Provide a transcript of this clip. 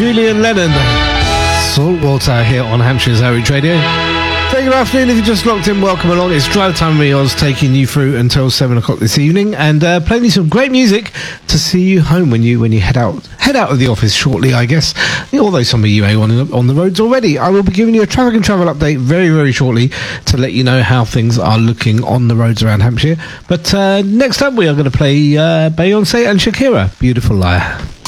Julian Lennon, Saltwater here on Hampshire's Outreach Radio. Very good afternoon. If you just locked in, welcome along. It's Drive Time with me. I was taking you through until 7 o'clock this evening and playing you some great music to see you home when you head out of the office shortly, I guess. Although some of you may be on the roads already. I will be giving you a traffic and travel update very, very shortly to let you know how things are looking on the roads around Hampshire. But next up, we are going to play Beyonce and Shakira, Beautiful Liar.